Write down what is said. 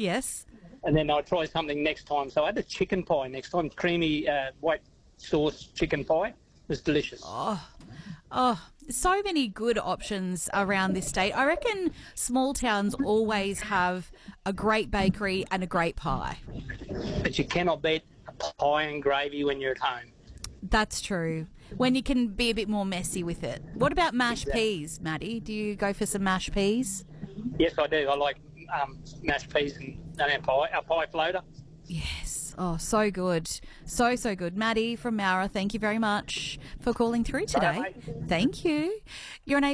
Yes. And then I'll try something next time. So I had a chicken pie next time, creamy white sauce chicken pie. It was delicious. Oh, so many good options around this state. I reckon small towns always have a great bakery and a great pie. But you cannot beat a pie and gravy when you're at home. That's true. When you can be a bit more messy with it. What about mashed peas, Maddie? Do you go for some mashed peas? Yes, I do. I like mashed peas and our pie floater. Yes. Oh, so good. So good. Maddie from Mara, thank you very much for calling through today. Bye, Thank you. You're on